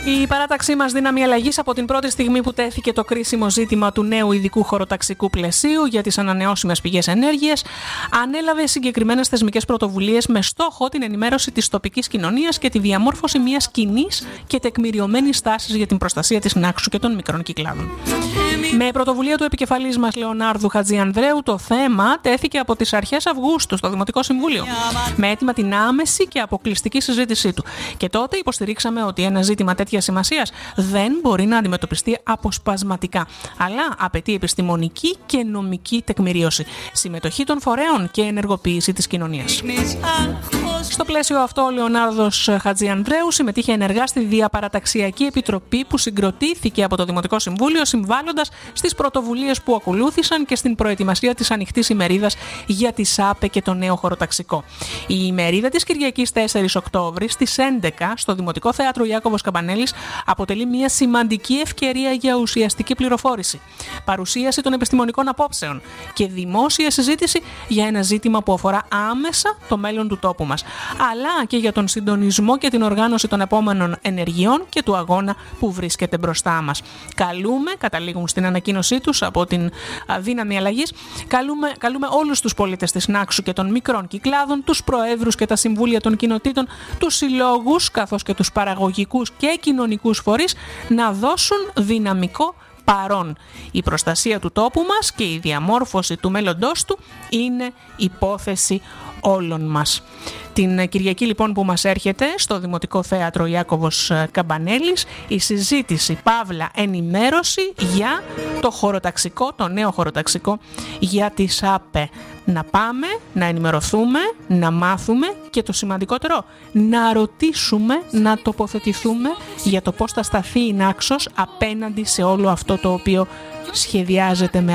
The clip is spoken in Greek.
Η παράταξή μας δύναμη αλλαγής από την πρώτη στιγμή που τέθηκε το κρίσιμο ζήτημα του νέου ειδικού χωροταξικού πλαισίου για τις ανανεώσιμες πηγές ενέργειας ανέλαβε συγκεκριμένες θεσμικές πρωτοβουλίες με στόχο την ενημέρωση της τοπικής κοινωνίας και τη διαμόρφωση μιας κοινής και τεκμηριωμένης στάσης για την προστασία της Νάξου και των μικρών κυκλάδων. Με πρωτοβουλία του επικεφαλής μας Λεωνάρδου Χατζιανδρέου, το θέμα τέθηκε από τις αρχές Αυγούστου στο Δημοτικό Συμβούλιο, με αίτημα την άμεση και αποκλειστική συζήτησή του. Και τότε υποστηρίξαμε ότι ένα ζήτημα τέτοιας σημασίας δεν μπορεί να αντιμετωπιστεί αποσπασματικά, αλλά απαιτεί επιστημονική και νομική τεκμηρίωση, συμμετοχή των φορέων και ενεργοποίηση της κοινωνίας. Στο πλαίσιο αυτό, ο Λεωνάρδος Χατζιανδρέου συμμετείχε ενεργά στη διαπαραταξιακή επιτροπή που συγκροτήθηκε από το Δημοτικό Συμβούλιο, συμβάλλοντας στις πρωτοβουλίες που ακολούθησαν και στην προετοιμασία της ανοιχτής ημερίδας για τη ΣΑΠΕ και το νέο χωροταξικό. Η ημερίδα της Κυριακής 4 Οκτώβρη στις 11 στο Δημοτικό Θέατρο Ιάκωβος Καμπανέλης αποτελεί μια σημαντική ευκαιρία για ουσιαστική πληροφόρηση, παρουσίαση των επιστημονικών απόψεων και δημόσια συζήτηση για ένα ζήτημα που αφορά άμεσα το μέλλον του τόπου μας, αλλά και για τον συντονισμό και την οργάνωση των επόμενων ενεργειών και του αγώνα που βρίσκεται μπροστά μας. Καταλήγουν στην ανακοίνωσή τους από την δύναμη αλλαγής, καλούμε όλους τους πολίτες της Νάξου και των μικρών κυκλάδων, τους προέδρους και τα συμβούλια των κοινοτήτων, τους συλλόγους καθώς και τους παραγωγικούς και κοινωνικούς φορείς να δώσουν δυναμικό παρόν. Η προστασία του τόπου μας και η διαμόρφωση του μέλλοντός του είναι υπόθεση όλων μας. Την Κυριακή λοιπόν που μας έρχεται στο Δημοτικό Θέατρο Ιάκωβος Καμπανέλης η συζήτηση παύλα ενημέρωση για το χωροταξικό, το νέο χωροταξικό για τη ΣΑΠΕ. Να πάμε, να ενημερωθούμε, να μάθουμε και το σημαντικότερο, να ρωτήσουμε, να τοποθετηθούμε για το πώς θα σταθεί η Νάξος απέναντι σε όλο αυτό το οποίο σχεδιάζεται με